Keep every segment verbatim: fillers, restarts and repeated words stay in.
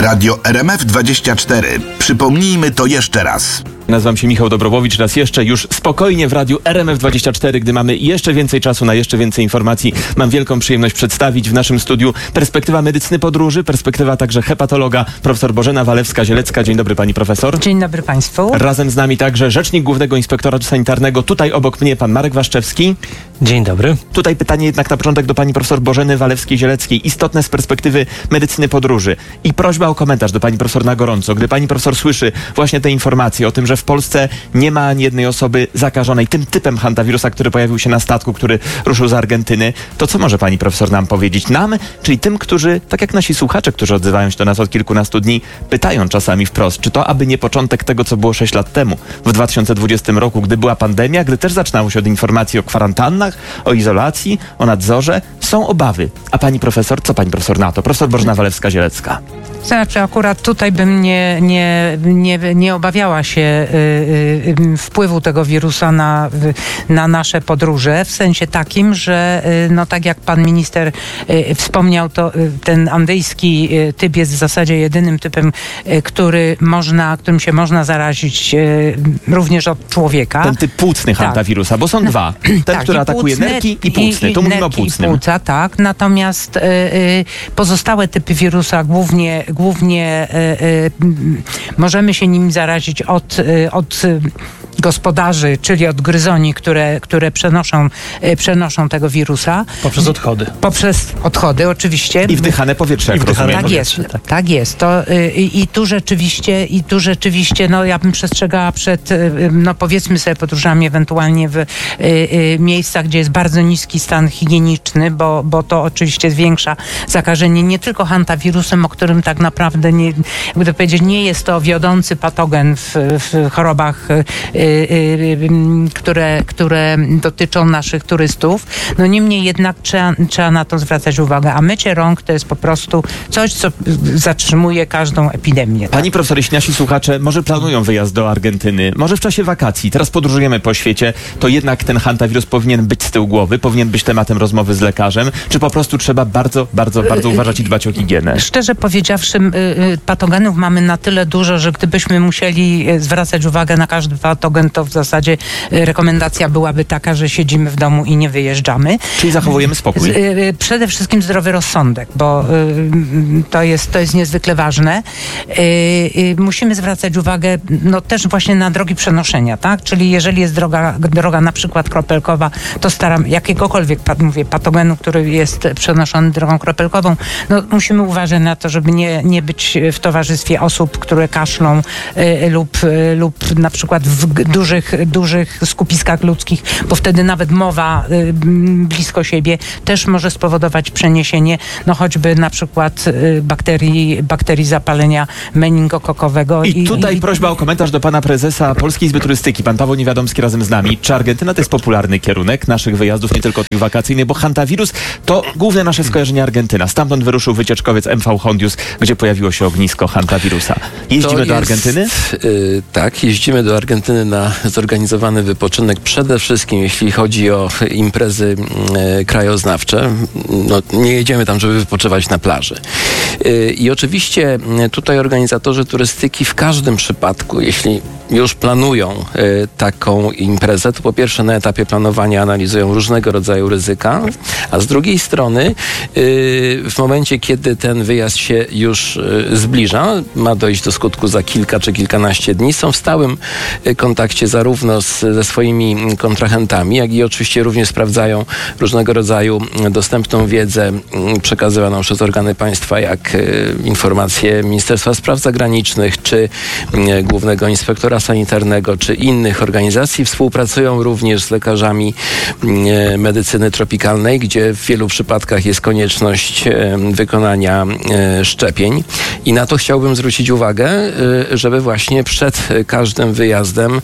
Radio R M F dwadzieścia cztery. Przypomnijmy to jeszcze raz. Nazywam się Michał Dobrowowicz, raz jeszcze już spokojnie w Radiu R M F dwadzieścia cztery, gdy mamy jeszcze więcej czasu na jeszcze więcej informacji. Mam wielką przyjemność przedstawić w naszym studiu perspektywa medycyny podróży, perspektywa także hepatologa, profesor Bożena Walewska-Zielecka. Dzień dobry pani profesor. Dzień dobry państwu. Razem z nami także rzecznik Głównego Inspektoratu Sanitarnego, tutaj obok mnie pan Marek Waszczewski. Dzień dobry. Tutaj pytanie jednak na początek do pani profesor Bożeny Walewskiej-Zieleckiej, istotne z perspektywy medycyny podróży. I prośba o komentarz do pani profesor na gorąco. Gdy pani profesor słyszy właśnie te informacje o tym, że w Polsce nie ma ani jednej osoby zakażonej tym typem hantawirusa, który pojawił się na statku, który ruszył z Argentyny, to co może pani profesor nam powiedzieć? Nam, czyli tym, którzy, tak jak nasi słuchacze, którzy odzywają się do nas od kilkunastu dni, pytają czasami wprost, czy to aby nie początek tego, co było sześć lat temu, w dwa tysiące dwudziestym roku, gdy była pandemia, gdy też zaczynało się od informacji o kwarantannach, o izolacji, o nadzorze. Są obawy. A pani profesor, co pani profesor na to? Profesor Bożena Walewska-Zielecka. Znaczy akurat tutaj bym nie, nie, nie, nie obawiała się y, y, wpływu tego wirusa na, na nasze podróże, w sensie takim, że y, no tak jak pan minister y, wspomniał, to y, ten andyjski y, typ jest w zasadzie jedynym typem, y, który można, którym się można zarazić y, również od człowieka. Ten typ płucny hantawirusa, bo są no, dwa. Ten, tak, który atakuje płucny, nerki i płucny. Tu mówimy o płucnym. I płuca, tak. Natomiast y, y, pozostałe typy wirusa, głównie Głównie y, y, możemy się nim zarazić od, y, od y, gospodarzy, czyli od gryzoni, które, które przenoszą, y, przenoszą tego wirusa. Poprzez odchody. Poprzez odchody, oczywiście. I wdychane powietrze. I wdychane tak powietrze, jest, tak. tak jest. To, y, i tu rzeczywiście, i tu rzeczywiście, no ja bym przestrzegała przed, y, no powiedzmy sobie, podróżami ewentualnie w y, y, miejscach, gdzie jest bardzo niski stan higieniczny, bo, bo to oczywiście zwiększa zakażenie nie tylko hantawirusem, o którym tak naprawdę nie, jakby to powiedzieć, nie jest to wiodący patogen w, w chorobach, y, y, y, które, które dotyczą naszych turystów. No niemniej jednak trzeba, trzeba na to zwracać uwagę. A mycie rąk to jest po prostu coś, co zatrzymuje każdą epidemię. Pani tak? profesor, jeśli nasi słuchacze może planują wyjazd do Argentyny, może w czasie wakacji, teraz podróżujemy po świecie, to jednak ten hantawirus powinien być z tyłu głowy, powinien być tematem rozmowy z lekarzem, czy po prostu trzeba bardzo, bardzo, bardzo uważać i dbać o higienę? Szczerze powiedziawszy, patogenów mamy na tyle dużo, że gdybyśmy musieli zwracać uwagę na każdy patogen, to w zasadzie rekomendacja byłaby taka, że siedzimy w domu i nie wyjeżdżamy. Czyli zachowujemy spokój? Przede wszystkim zdrowy rozsądek, bo to jest, to jest niezwykle ważne. Musimy zwracać uwagę no, też właśnie na drogi przenoszenia, tak? Czyli jeżeli jest droga, droga na przykład kropelkowa, to staram jakiegokolwiek, mówię, patogenu, który jest przenoszony drogą kropelkową, no musimy uważać na to, żeby nie, nie być w towarzystwie osób, które kaszlą y, lub, y, lub na przykład w dużych, dużych skupiskach ludzkich, bo wtedy nawet mowa y, blisko siebie też może spowodować przeniesienie, no choćby na przykład y, bakterii, bakterii zapalenia meningokokowego. I, I tutaj i, prośba o komentarz do pana prezesa Polskiej Izby Turystyki, pan Paweł Niewiadomski razem z nami. Czy Argentyna to jest popularny kierunek naszych wyjazdów, nie tylko tych wakacyjnych, bo hantawirus to główne nasze skojarzenie Argentyna. Stamtąd wyruszył wycieczkowiec M V Hondius, gdzie pojawiło się ognisko hantawirusa. Jeździmy jest, do Argentyny? Yy, tak, jeździmy do Argentyny na zorganizowany wypoczynek. Przede wszystkim, jeśli chodzi o imprezy yy, krajoznawcze. No, nie jedziemy tam, żeby wypoczywać na plaży. Yy, I oczywiście yy, tutaj organizatorzy turystyki w każdym przypadku, jeśli już planują y, taką imprezę, to po pierwsze na etapie planowania analizują różnego rodzaju ryzyka, a z drugiej strony y, w momencie, kiedy ten wyjazd się już y, zbliża, ma dojść do skutku za kilka czy kilkanaście dni, są w stałym y, kontakcie zarówno z, ze swoimi kontrahentami, jak i oczywiście również sprawdzają różnego rodzaju dostępną wiedzę y, przekazywaną przez organy państwa, jak y, informacje Ministerstwa Spraw Zagranicznych, czy y, Głównego Inspektora Sanitarnego, czy innych organizacji. Współpracują również z lekarzami e, medycyny tropikalnej, gdzie w wielu przypadkach jest konieczność e, wykonania e, szczepień. I na to chciałbym zwrócić uwagę, e, żeby właśnie przed każdym wyjazdem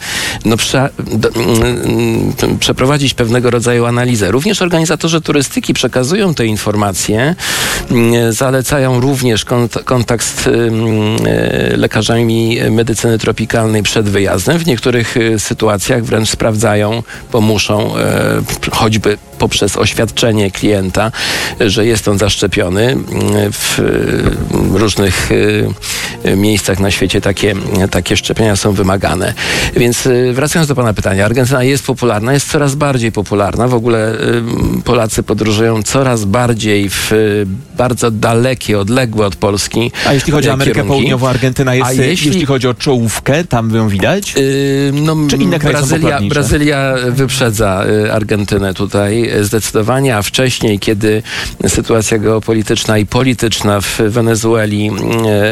no, prze, do, mm, przeprowadzić pewnego rodzaju analizę. Również organizatorzy turystyki przekazują te informacje, mm, zalecają również kont, kontakt z y, lekarzami medycyny tropikalnej przed wyjazdem. W niektórych y, sytuacjach wręcz sprawdzają, bo muszą, y, choćby poprzez oświadczenie klienta, że jest on zaszczepiony. W różnych miejscach na świecie takie, takie szczepienia są wymagane. Więc wracając do pana pytania, Argentyna jest popularna, jest coraz bardziej popularna. W ogóle Polacy podróżują coraz bardziej w bardzo dalekie, odległe od Polski A jeśli chodzi o Amerykę kierunki. Południową, Argentyna jest, jeśli, jeśli chodzi o czołówkę, tam ją widać? Yy, no, Czy inne kraje są Brazylia, popularniejsze? Brazylia wyprzedza y, Argentynę tutaj zdecydowanie, a wcześniej, kiedy sytuacja geopolityczna i polityczna w Wenezueli y,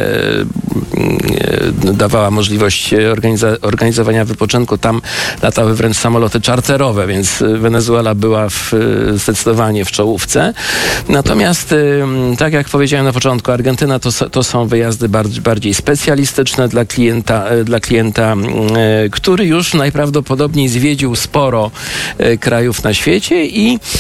y, dawała możliwość organiza- organizowania wypoczynku, tam latały wręcz samoloty czarterowe, więc Wenezuela była w, zdecydowanie w czołówce. Natomiast, y, tak jak powiedziałem na początku, Argentyna to, to są wyjazdy bardziej, bardziej specjalistyczne dla klienta, dla klienta, y, który już najprawdopodobniej zwiedził sporo y, krajów na świecie i y,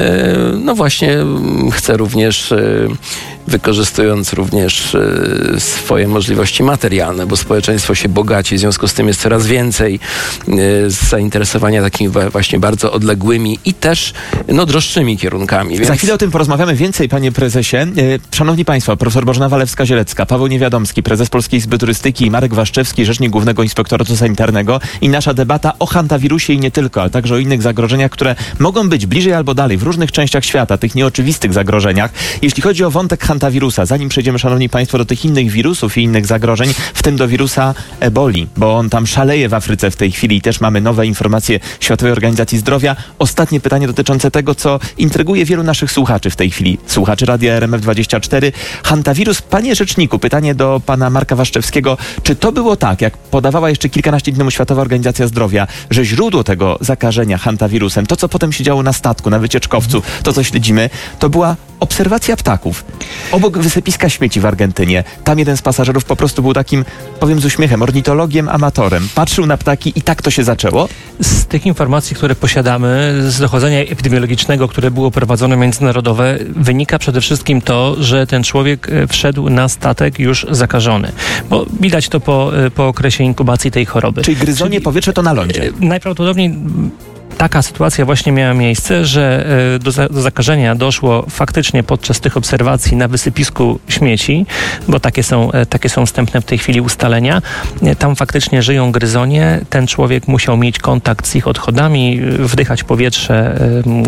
no właśnie chce również y, wykorzystując również y, swoje możliwości materialne, bo społeczeństwo się bogaci, w związku z tym jest coraz więcej y, zainteresowania takimi wa- właśnie bardzo odległymi i też no, droższymi kierunkami. Więc... Za chwilę o tym porozmawiamy więcej, panie prezesie. E, Szanowni państwo, profesor Bożena Walewska-Zielecka, Paweł Niewiadomski, prezes Polskiej Izby Turystyki i Marek Waszczewski, rzecznik Głównego Inspektoratu Sanitarnego i nasza debata o hantawirusie i nie tylko, ale także o innych zagrożeniach, które mogą być bliżej albo dalej w różnych częściach świata, tych nieoczywistych zagrożeniach. Jeśli chodzi o wątek hantawirusa, zanim przejdziemy, szanowni państwo, do tych innych wirusów i innych zagrożeń, w tym do wirusa eboli, bo on tam szaleje w Afryce w tej chwili i też mamy nowe informacje Światowej Organizacji Zdrowia. Ostatnie pytanie dotyczące tego, co intryguje wielu naszych słuchaczy w tej chwili, słuchaczy Radia R M F dwadzieścia cztery. Hantawirus, panie rzeczniku, pytanie do pana Marka Waszczewskiego. Czy to było tak, jak podawała jeszcze kilkanaście dni temu Światowa Organizacja Zdrowia, że źródło tego zakażenia hantawirusem, to co potem się działo na statku, na wycieczkowcu, to co śledzimy, to była obserwacja ptaków obok wysypiska śmieci w Argentynie. Tam jeden z pasażerów po prostu był takim, powiem z uśmiechem, ornitologiem, amatorem. Patrzył na ptaki i tak to się zaczęło? Z tych informacji, które posiadamy, z dochodzenia epidemiologicznego, które było prowadzone międzynarodowe, wynika przede wszystkim to, że ten człowiek wszedł na statek już zakażony. Bo widać to po, po okresie inkubacji tej choroby. Czyli gryzonie Czyli, powietrze to na lądzie? Najprawdopodobniej taka sytuacja właśnie miała miejsce, że do, za, do zakażenia doszło faktycznie podczas tych obserwacji na wysypisku śmieci, bo takie są, takie są wstępne w tej chwili ustalenia. Tam faktycznie żyją gryzonie. Ten człowiek musiał mieć kontakt z ich odchodami, wdychać powietrze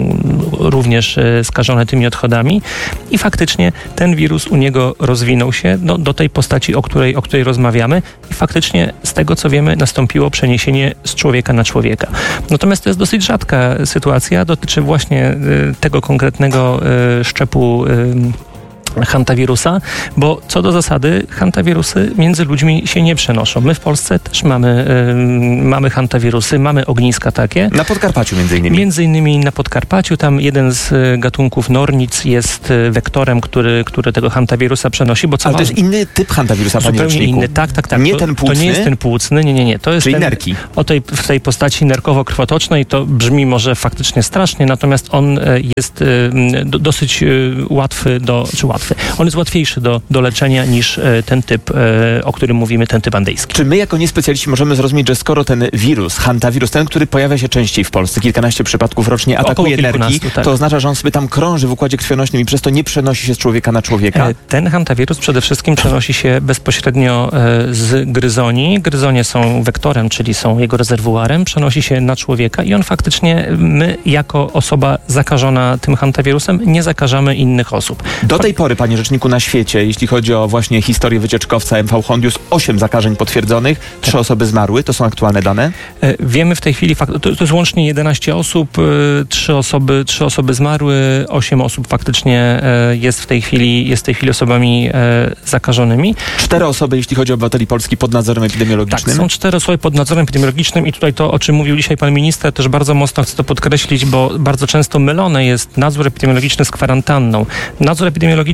również skażone tymi odchodami i faktycznie ten wirus u niego rozwinął się do, do tej postaci, o której, o której rozmawiamy i faktycznie z tego, co wiemy, nastąpiło przeniesienie z człowieka na człowieka. Natomiast to jest dosyć rzadka sytuacja, dotyczy właśnie y, tego konkretnego y, szczepu y, hantawirusa, bo co do zasady hantawirusy między ludźmi się nie przenoszą. My w Polsce też mamy, y, mamy hantawirusy, mamy ogniska takie. Na Podkarpaciu między innymi. Między innymi na Podkarpaciu, tam jeden z gatunków nornic jest wektorem, który, który tego hantawirusa przenosi, bo co Ale to ważne, jest inny typ hantawirusa, panie zupełnie rzeczniku. inny, tak, tak, tak. Nie to, ten płucny? To nie jest ten płucny, nie, nie, nie. To jest Czyli ten, nerki. O tej, w tej postaci nerkowo-krwotocznej to brzmi może faktycznie strasznie, natomiast on jest do, dosyć łatwy do, czy łatwy, on jest łatwiejszy do, do leczenia niż ten typ, o którym mówimy, ten typ andyjski. Czy my jako niespecjaliści możemy zrozumieć, że skoro ten wirus, hantawirus, ten, który pojawia się częściej w Polsce, kilkanaście przypadków rocznie, atakuje nerki, tak. to oznacza, że on sobie tam krąży w układzie krwionośnym i przez to nie przenosi się z człowieka na człowieka? Ten hantawirus przede wszystkim przenosi się bezpośrednio z gryzoni. Gryzonie są wektorem, czyli są jego rezerwuarem, przenosi się na człowieka i on faktycznie, my jako osoba zakażona tym hantawirusem nie zakażamy innych osób. Do tej pory, panie rzeczniku, na świecie, jeśli chodzi o właśnie historię wycieczkowca M V Hondius, osiem zakażeń potwierdzonych, trzy tak. osoby zmarły, to są aktualne dane? E, wiemy w tej chwili, fakt, to, to jest łącznie jedenaście osób, e, trzy osoby, trzy osoby zmarły, osiem osób faktycznie e, jest w tej chwili, jest w tej chwili osobami e, zakażonymi. Cztery osoby, jeśli chodzi o obywateli Polski, pod nadzorem epidemiologicznym? Tak, są cztery osoby pod nadzorem epidemiologicznym i tutaj to, o czym mówił dzisiaj pan minister, też bardzo mocno chcę to podkreślić, bo bardzo często mylone jest nadzór epidemiologiczny z kwarantanną. Nadzór epidemiologiczny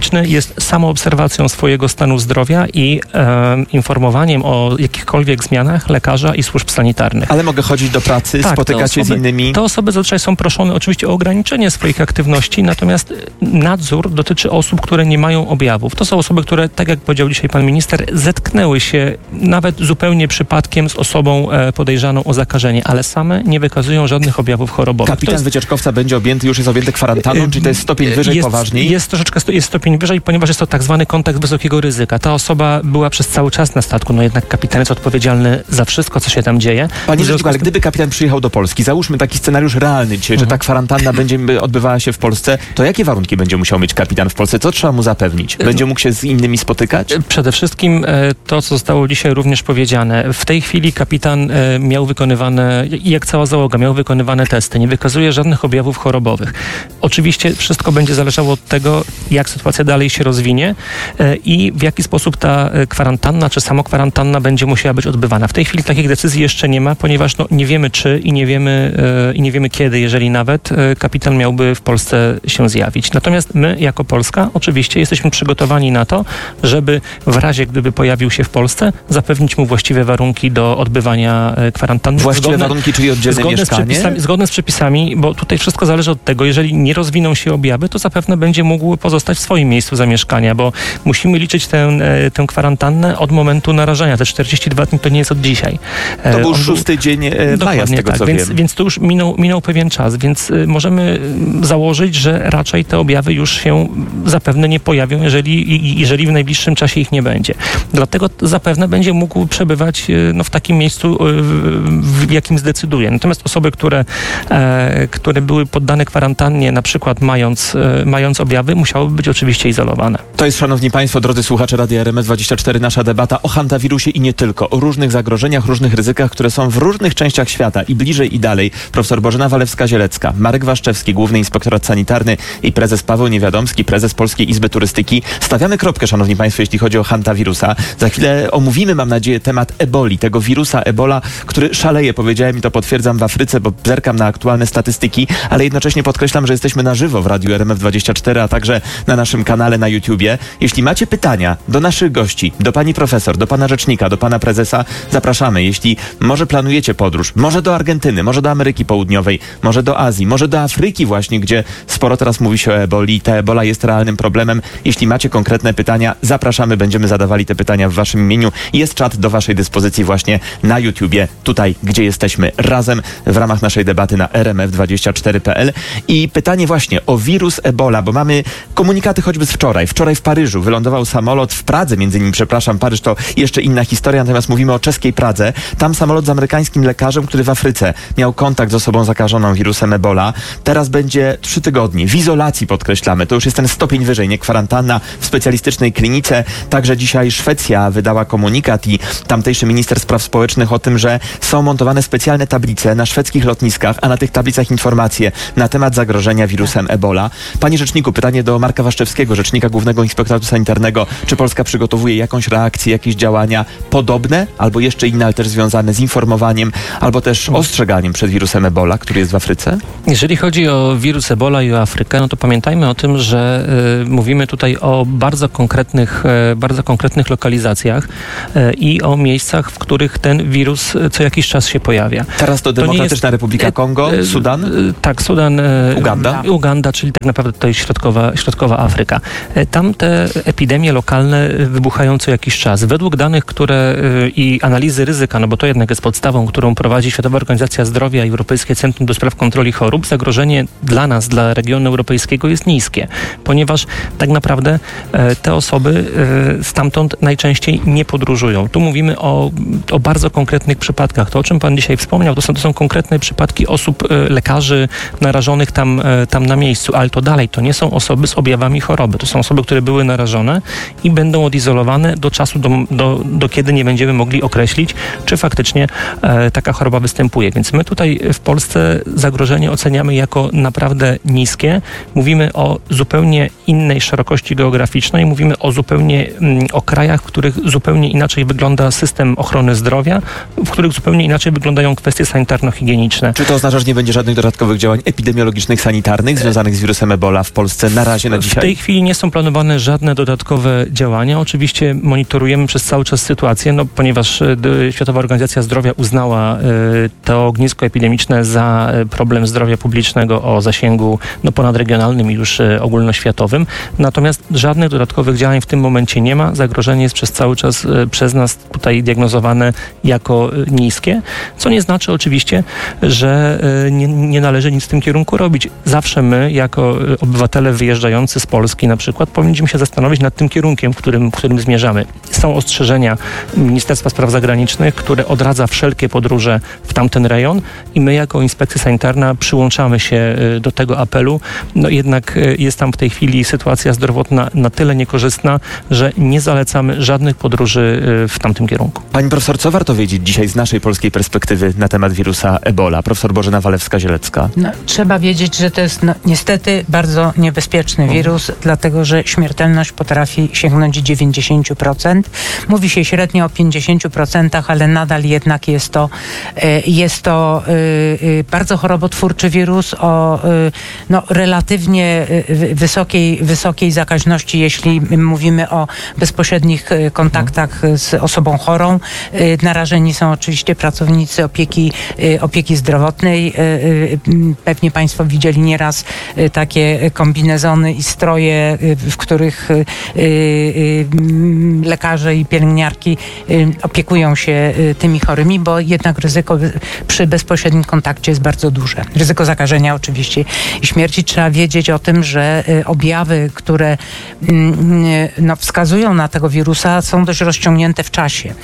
publiczny jest samoobserwacją swojego stanu zdrowia i e, informowaniem o jakichkolwiek zmianach lekarza i służb sanitarnych. Ale mogę chodzić do pracy, Tak, spotykać się z osoby, innymi? Te osoby zazwyczaj są proszone oczywiście o ograniczenie swoich aktywności, natomiast nadzór dotyczy osób, które nie mają objawów. To są osoby, które, tak jak powiedział dzisiaj pan minister, zetknęły się nawet zupełnie przypadkiem z osobą e, podejrzaną o zakażenie, ale same nie wykazują żadnych objawów chorobowych. Kapitan To jest, wycieczkowca będzie objęty, już jest objęty kwarantanną, czyli to jest stopień wyżej, jest, poważniej? Jest troszeczkę sto, jest stopień wyżej, ponieważ jest to tak zwany kontakt wysokiego ryzyka. Ta osoba była przez cały czas na statku, no jednak kapitan jest odpowiedzialny za wszystko, co się tam dzieje. Panie rzeczniku, ale gdyby kapitan przyjechał do Polski, załóżmy taki scenariusz realny dzisiaj, Mhm. że ta kwarantanna będzie odbywała się w Polsce, to jakie warunki będzie musiał mieć kapitan w Polsce? Co trzeba mu zapewnić? Będzie mógł się z innymi spotykać? Przede wszystkim e, to, co zostało dzisiaj również powiedziane. W tej chwili kapitan e, miał wykonywane, i jak cała załoga, miał wykonywane testy. Nie wykazuje żadnych objawów chorobowych. Oczywiście wszystko będzie zależało od tego, jak sytuacja dalej się rozwinie e, i w jaki sposób ta e, kwarantanna, czy samokwarantanna będzie musiała być odbywana. W tej chwili takich decyzji jeszcze nie ma, ponieważ no, nie wiemy czy i nie wiemy, e, i nie wiemy kiedy, jeżeli nawet e, kapitan miałby w Polsce się zjawić. Natomiast my, jako Polska, oczywiście jesteśmy przygotowani na to, żeby w razie, gdyby pojawił się w Polsce, zapewnić mu właściwe warunki do odbywania e, kwarantanny. Właściwe Zgodne- warunki, czyli oddzielne Zgodne z, mieszkanie? przepisami, zgodne z przepisami, bo tutaj wszystko zależy od tego, jeżeli nie rozwiną się objawy, to zapewne będzie mógł pozostać w swoim miejscu zamieszkania, bo musimy liczyć tę, e, tę kwarantannę od momentu narażenia. Te czterdzieści dwa dni to nie jest od dzisiaj. E, To był on szósty dzień e, maja, z Dokładnie tego tak, co więc, wiem. więc to już minął, minął pewien czas, więc y, możemy y, założyć, że raczej te objawy już się zapewne nie pojawią, jeżeli, i, jeżeli w najbliższym czasie ich nie będzie. Dlatego zapewne będzie mógł przebywać y, no, w takim miejscu, y, w, w jakim zdecyduje. Natomiast osoby, które, e, które były poddane kwarantannie, na przykład mając, e, mając objawy, musiałyby być oczywiście izolowane. To jest, szanowni państwo, drodzy słuchacze Radia R M F dwadzieścia cztery, nasza debata o hantawirusie i nie tylko, o różnych zagrożeniach, różnych ryzykach, które są w różnych częściach świata i bliżej i dalej. Profesor Bożena Walewska-Zielecka, Marek Waszczewski, Główny Inspektorat Sanitarny i prezes Paweł Niewiadomski, prezes Polskiej Izby Turystyki. Stawiamy kropkę, szanowni państwo, jeśli chodzi o hantawirusa. Za chwilę omówimy, mam nadzieję, temat eboli, tego wirusa ebola, który szaleje, powiedziałem i to potwierdzam, w Afryce, bo zerkam na aktualne statystyki, ale jednocześnie podkreślam, że jesteśmy na żywo w Radiu R M F dwadzieścia cztery, a także na naszym kanale na YouTubie. Jeśli macie pytania do naszych gości, do pani profesor, do pana rzecznika, do pana prezesa, zapraszamy. Jeśli może planujecie podróż, może do Argentyny, może do Ameryki Południowej, może do Azji, może do Afryki właśnie, gdzie sporo teraz mówi się o eboli, ta ebola jest realnym problemem. Jeśli macie konkretne pytania, zapraszamy, będziemy zadawali te pytania w waszym imieniu. Jest czat do waszej dyspozycji właśnie na YouTubie, tutaj, gdzie jesteśmy razem w ramach naszej debaty na r m f dwadzieścia cztery kropka p l. I pytanie właśnie o wirus ebola, bo mamy komunikaty choćby z wczoraj. Wczoraj w Paryżu wylądował samolot, w Pradze między innymi, przepraszam, Paryż to jeszcze inna historia, natomiast mówimy o czeskiej Pradze. Tam samolot z amerykańskim lekarzem, który w Afryce miał kontakt z osobą zakażoną wirusem ebola. Teraz będzie trzy tygodnie w izolacji, podkreślamy. To już jest ten stopień wyżej, nie kwarantanna, w specjalistycznej klinice. Także dzisiaj Szwecja wydała komunikat i tamtejszy minister spraw społecznych o tym, że są montowane specjalne tablice na szwedzkich lotniskach, a na tych tablicach informacje na temat zagrożenia wirusem ebola. Panie rzeczniku, pytanie do Marka Waszczewskiego, rzecznika Głównego Inspektoratu Sanitarnego. Czy Polska przygotowuje jakąś reakcję, jakieś działania podobne, albo jeszcze inne, ale też związane z informowaniem, albo też ostrzeganiem przed wirusem ebola, który jest w Afryce? Jeżeli chodzi o wirus ebola i o Afrykę, no to pamiętajmy o tym, że y, mówimy tutaj o bardzo konkretnych, y, bardzo konkretnych lokalizacjach y, i o miejscach, w których ten wirus y, co jakiś czas się pojawia. Teraz to Demokratyczna Republika Kongo, y, y, Sudan? Y, tak, Sudan. Y, Uganda? Uganda, czyli tak naprawdę to jest środkowa, środkowa Afryka. Y, tam te epidemie lokalne y, wybuchają co jakiś czas. Według danych, które y, i analizy ryzyka, no bo to jednak jest podstawą, którą prowadzi Światowa Organizacja Zdrowia i Europejskie Centrum do Spraw Kontroli Chorób, zagrożenie dla nas, dla regionu europejskiego jest niskie, ponieważ tak naprawdę e, te osoby e, stamtąd najczęściej nie podróżują. Tu mówimy o, o bardzo konkretnych przypadkach. To, o czym pan dzisiaj wspomniał, to są, to są konkretne przypadki osób, e, lekarzy narażonych tam, e, tam na miejscu, ale to dalej, to nie są osoby z objawami choroby. To są osoby, które były narażone i będą odizolowane do czasu, do, do, do kiedy nie będziemy mogli określić, czy faktycznie e, taka choroba występuje. Więc my tutaj w Polsce zagrożenie oceniamy jako naprawdę niskie. Mówimy o zupełnie innej szerokości geograficznej, mówimy o zupełnie mm, o krajach, w których zupełnie inaczej wygląda system ochrony zdrowia, w których zupełnie inaczej wyglądają kwestie sanitarno-higieniczne. Czy to oznacza, że nie będzie żadnych dodatkowych działań epidemiologicznych, sanitarnych związanych z wirusem ebola w Polsce na razie, na W dzisiaj? tej chwili chwili nie są planowane żadne dodatkowe działania. Oczywiście monitorujemy przez cały czas sytuację, no, ponieważ y, Światowa Organizacja Zdrowia uznała y, to ognisko epidemiczne za y, problem zdrowia publicznego o zasięgu no, ponadregionalnym i już y, ogólnoświatowym. Natomiast żadnych dodatkowych działań w tym momencie nie ma. Zagrożenie jest przez cały czas y, przez nas tutaj diagnozowane jako y, niskie, co nie znaczy oczywiście, że y, nie, nie należy nic w tym kierunku robić. Zawsze my, jako y, obywatele wyjeżdżający z Polski na przykład, powinniśmy się zastanowić nad tym kierunkiem, w którym, w którym zmierzamy. Są ostrzeżenia Ministerstwa Spraw Zagranicznych, które odradza wszelkie podróże w tamten rejon i my jako Inspekcja Sanitarna przyłączamy się y, do tego apelu. No jednak y, jest tam w tej chwili sytuacja zdrowotna na tyle niekorzystna, że nie zalecamy żadnych podróży y, w tamtym kierunku. Pani profesor, co warto wiedzieć dzisiaj z naszej polskiej perspektywy na temat wirusa Ebola? Profesor Bożena Walewska-Zielecka. No, trzeba wiedzieć, że to jest no, niestety bardzo niebezpieczny wirus, mhm. dlatego że śmiertelność potrafi sięgnąć dziewięćdziesiąt procent. Mówi się średnio o pięćdziesiąt procent, ale nadal jednak jest to, jest to bardzo chorobotwórczy wirus o no, relatywnie wysokiej, wysokiej zakaźności, jeśli mówimy o bezpośrednich kontaktach z osobą chorą. Narażeni są oczywiście pracownicy opieki, opieki zdrowotnej. Pewnie Państwo widzieli nieraz takie kombinezony i stroje, w których lekarze i pielęgniarki opiekują się tymi chorymi, bo jednak ryzyko przy bezpośrednim kontakcie jest bardzo duże. Ryzyko zakażenia oczywiście i śmierci. Trzeba wiedzieć o tym, że objawy, które no, wskazują na tego wirusa, są dość rozciągnięte w czasie.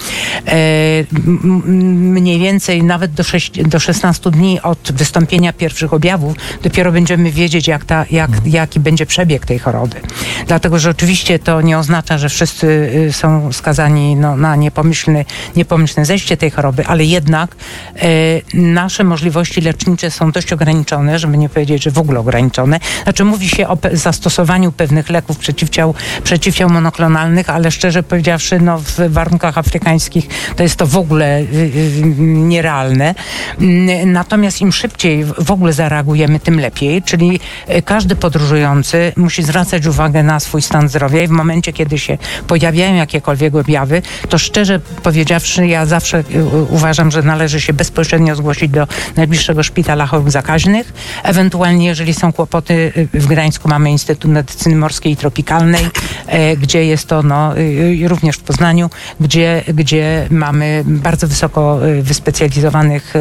Mniej więcej nawet do, sześć, do szesnastu dni od wystąpienia pierwszych objawów dopiero będziemy wiedzieć, jak ta, jak, jaki będzie przebieg tej choroby. Dlatego, że oczywiście to nie oznacza, że wszyscy są skazani no, na niepomyślne, niepomyślne zejście tej choroby, ale jednak e, nasze możliwości lecznicze są dość ograniczone, żeby nie powiedzieć, że w ogóle ograniczone. Znaczy mówi się o pe- zastosowaniu pewnych leków przeciwciał, przeciwciał monoklonalnych, ale szczerze powiedziawszy, no, w warunkach afrykańskich to jest to w ogóle y, y, nierealne. Natomiast im szybciej w ogóle zareagujemy, tym lepiej, czyli każdy podróżujący musi zwracać uwagę na swój stan zdrowia i w momencie, kiedy się pojawiają jakiekolwiek objawy, to szczerze powiedziawszy, ja zawsze uważam, że należy się bezpośrednio zgłosić do najbliższego szpitala chorób zakaźnych. Ewentualnie, jeżeli są kłopoty, w Gdańsku mamy Instytut Medycyny Morskiej i Tropikalnej, gdzie jest to, no, również w Poznaniu, gdzie, gdzie mamy bardzo wysoko wyspecjalizowanych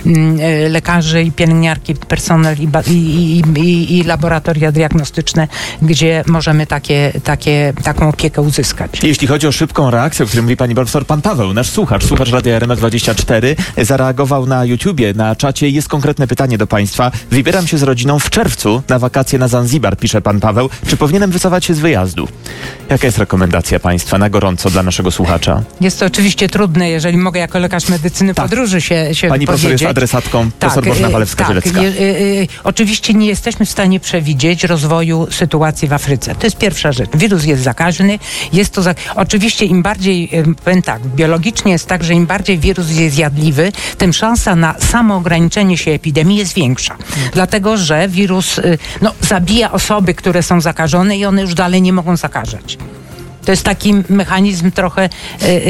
lekarzy i pielęgniarki, personel i, i, i, i laboratoria diagnostyczne, gdzie możemy takie, takie, taką opiekę uzyskać. Jeśli chodzi o szybką reakcję, o której mówi pani profesor, pan Paweł, nasz słuchacz, słuchacz Radia R M F dwadzieścia cztery, zareagował na YouTubie, na czacie. Jest konkretne pytanie do państwa. Wybieram się z rodziną w czerwcu na wakacje na Zanzibar, pisze pan Paweł. Czy powinienem wycofać się z wyjazdu? Jaka jest rekomendacja państwa na gorąco dla naszego słuchacza? Jest to oczywiście trudne, jeżeli mogę jako lekarz medycyny tak. podróży się, się Pani profesor jest adresatką, profesor tak, Bożena Walewska-Zielecka. Tak, y, y, y, oczywiście nie jesteśmy w stanie przewidzieć rozwoju sytuacji w Afryce. To jest pierwsza rzecz. Wirus jest zakaźny. Jest to za... Oczywiście im bardziej, powiem tak, biologicznie jest tak, że im bardziej wirus jest zjadliwy, tym szansa na samoograniczenie się epidemii jest większa. Hmm. Dlatego, że wirus no, zabija osoby, które są zakażone i one już dalej nie mogą zakażać. To jest taki mechanizm trochę, y, y,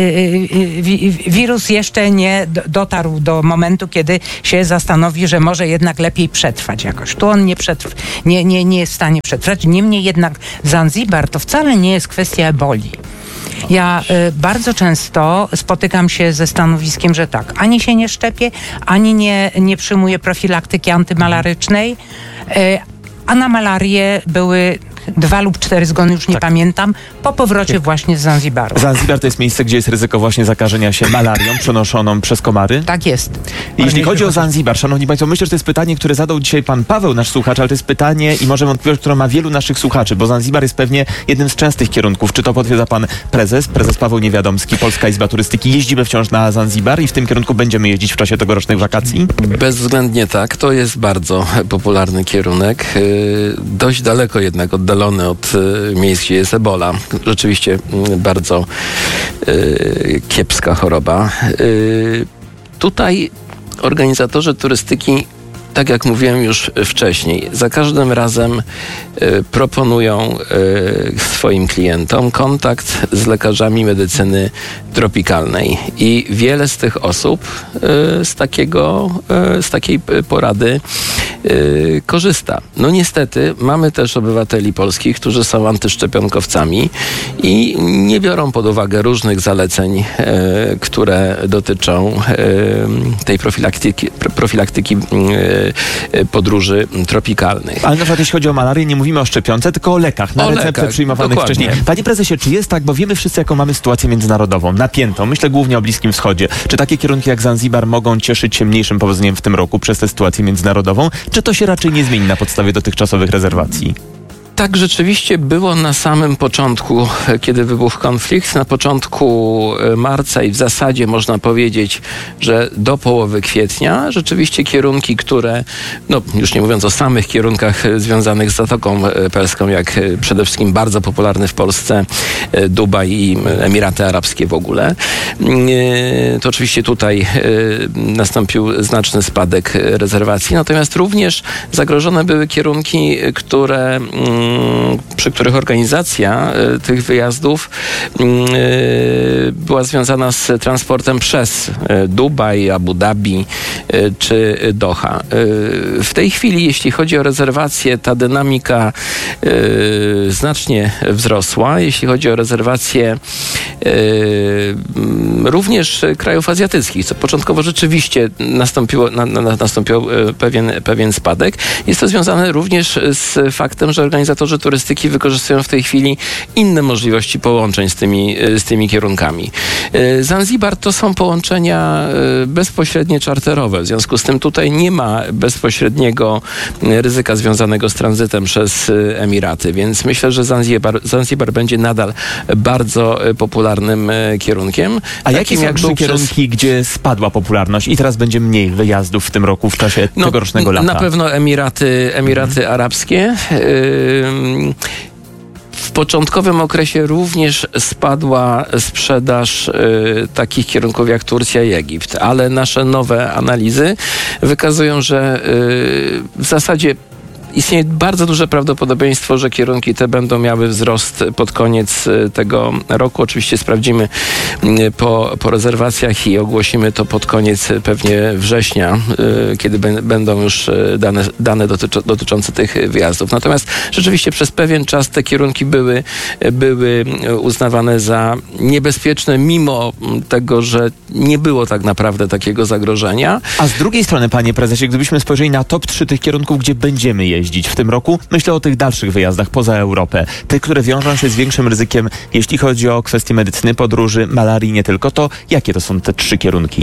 y, wirus jeszcze nie dotarł do momentu, kiedy się zastanowi, że może jednak lepiej przetrwać jakoś. Tu on nie, przetrw, nie, nie, nie jest w stanie przetrwać. Niemniej jednak Zanzibar to wcale nie jest kwestia eboli. Ja y, bardzo często spotykam się ze stanowiskiem, że tak, ani się nie szczepię, ani nie, nie przyjmuję profilaktyki antymalarycznej, y, a na malarię były dwa lub cztery zgony, już nie tak. pamiętam, po powrocie tak. właśnie z Zanzibaru. Zanzibar to jest miejsce, gdzie jest ryzyko właśnie zakażenia się malarią przenoszoną przez komary? Tak jest. Jeśli chodzi o Zanzibar, szanowni państwo, myślę, że to jest pytanie, które zadał dzisiaj pan Paweł, nasz słuchacz, ale to jest pytanie i może wątpliwość, którą ma wielu naszych słuchaczy, bo Zanzibar jest pewnie jednym z częstych kierunków. Czy to potwierdza pan prezes, prezes Paweł Niewiadomski, Polska Izba Turystyki? Jeździmy wciąż na Zanzibar i w tym kierunku będziemy jeździć w czasie tegorocznych wakacji? Bezwzględnie tak. To jest bardzo popularny kierunek. Yy, dość daleko jednak oddalony od y, miejsc, gdzie jest ebola. Rzeczywiście y, bardzo y, kiepska choroba. Y, tutaj organizatorzy turystyki tak jak mówiłem już wcześniej, za każdym razem y, proponują y, swoim klientom kontakt z lekarzami medycyny tropikalnej i wiele z tych osób y, z takiego, y, z takiej porady y, korzysta. No niestety mamy też obywateli polskich, którzy są antyszczepionkowcami i nie biorą pod uwagę różnych zaleceń, y, które dotyczą y, tej profilaktyki, profilaktyki y, podróży tropikalnych. Ale na przykład jeśli chodzi o malarię, nie mówimy o szczepionce, tylko o lekach, na o receptę lekach, przyjmowanych dokładnie. wcześniej. Panie prezesie, czy jest tak, bo wiemy wszyscy, jaką mamy sytuację międzynarodową, napiętą, myślę głównie o Bliskim Wschodzie. Czy takie kierunki jak Zanzibar mogą cieszyć się mniejszym powodzeniem w tym roku przez tę sytuację międzynarodową, czy to się raczej nie zmieni na podstawie dotychczasowych rezerwacji? Tak rzeczywiście było na samym początku, kiedy wybuchł konflikt. Na początku marca i w zasadzie można powiedzieć, że do połowy kwietnia rzeczywiście kierunki, które, no już nie mówiąc o samych kierunkach związanych z Zatoką Perską, jak przede wszystkim bardzo popularny w Polsce Dubaj i Emiraty Arabskie w ogóle, to oczywiście tutaj nastąpił znaczny spadek rezerwacji. Natomiast również zagrożone były kierunki, które przy których organizacja y, tych wyjazdów y, była związana z transportem przez y, Dubaj, Abu Dhabi y, czy Doha. Y, w tej chwili, jeśli chodzi o rezerwacje, ta dynamika y, znacznie wzrosła. Jeśli chodzi o rezerwacje y, również krajów azjatyckich, co początkowo rzeczywiście nastąpiło, na, na, nastąpił pewien, pewien spadek. Jest to związane również z faktem, że organizatorzy turystyki wykorzystują w tej chwili inne możliwości połączeń z tymi, z tymi kierunkami. Zanzibar to są połączenia bezpośrednie czarterowe, w związku z tym tutaj nie ma bezpośredniego ryzyka związanego z tranzytem przez Emiraty, więc myślę, że Zanzibar, Zanzibar będzie nadal bardzo popularnym kierunkiem. A jakie są trzy kierunki, przez... gdzie spadła popularność i teraz będzie mniej wyjazdów w tym roku, w czasie no, tegorocznego lata? Na pewno Emiraty, Emiraty mhm. Arabskie. Yy, W początkowym okresie również spadła sprzedaż y, takich kierunków jak Turcja i Egipt, ale nasze nowe analizy wykazują, że y, w zasadzie istnieje bardzo duże prawdopodobieństwo, że kierunki te będą miały wzrost pod koniec tego roku. Oczywiście sprawdzimy po, po rezerwacjach i ogłosimy to pod koniec pewnie września, kiedy b- będą już dane, dane dotycz- dotyczące tych wyjazdów. Natomiast rzeczywiście przez pewien czas te kierunki były, były uznawane za niebezpieczne, mimo tego, że nie było tak naprawdę takiego zagrożenia. A z drugiej strony, panie prezesie, gdybyśmy spojrzeli na top trzy tych kierunków, gdzie będziemy jeździć w tym roku, myślę o tych dalszych wyjazdach poza Europę. Te, które wiążą się z większym ryzykiem, jeśli chodzi o kwestie medycyny podróży, malarii, nie tylko, to jakie to są te trzy kierunki?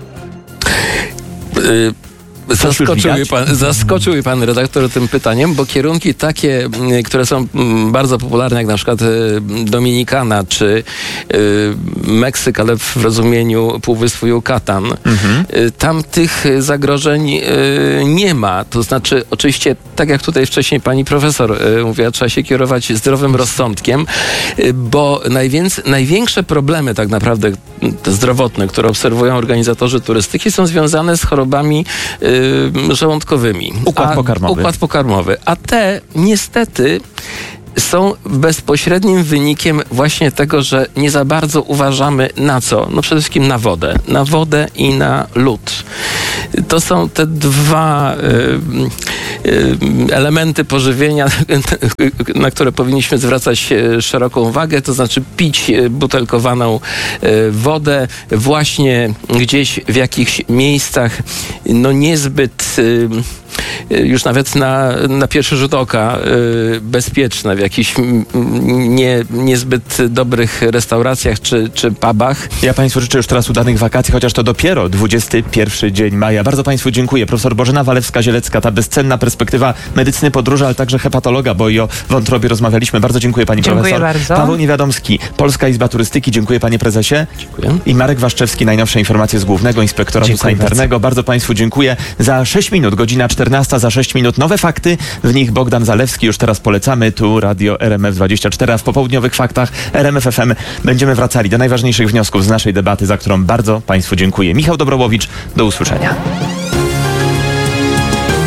Y- Zaskoczył mnie, pan, zaskoczył mnie pan redaktor tym pytaniem, bo kierunki takie, które są bardzo popularne, jak na przykład Dominikana czy Meksyk, ale w rozumieniu Półwyspu Yucatan, mhm. tam tych zagrożeń nie ma. To znaczy, oczywiście, tak jak tutaj wcześniej pani profesor mówiła, trzeba się kierować zdrowym rozsądkiem, bo najwięc, największe problemy tak naprawdę zdrowotne, które obserwują organizatorzy turystyki, są związane z chorobami żołądkowymi. Układ a, pokarmowy. Układ pokarmowy. A te niestety są bezpośrednim wynikiem właśnie tego, że nie za bardzo uważamy na co? No przede wszystkim na wodę. Na wodę i na lód. To są te dwa y, y, elementy pożywienia, na które powinniśmy zwracać szeroką uwagę, to znaczy pić butelkowaną y, wodę właśnie gdzieś w jakichś miejscach no niezbyt y, już nawet na, na pierwszy rzut oka y, bezpieczne, w jakichś m, nie, niezbyt dobrych restauracjach czy, czy pubach. Ja państwu życzę już teraz udanych wakacji, chociaż to dopiero dwudziesty pierwszy dzień maja. Bardzo państwu dziękuję. Profesor Bożena Walewska-Zielecka, ta bezcenna perspektywa medycyny podróży, ale także hepatologa, bo i o wątrobie rozmawialiśmy. Bardzo dziękuję pani dziękuję profesor. Bardzo. Paweł Niewiadomski, Polska Izba Turystyki. Dziękuję panie prezesie. Dziękuję. I Marek Waszczewski, najnowsze informacje z Głównego Inspektoratu Dziękuję Sanitarnego. Bardzo. bardzo państwu dziękuję. Za sześć minut, godzina czternasta, za sześć minut nowe fakty. W nich Bogdan Zalewski. Już teraz polecamy. Tu Radio R M F dwadzieścia cztery, a w popołudniowych faktach R M F F M będziemy wracali do najważniejszych wniosków z naszej debaty, za którą bardzo państwu dziękuję. Michał Dobrołowicz, do usłyszenia.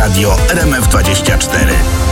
Radio R M F dwadzieścia cztery.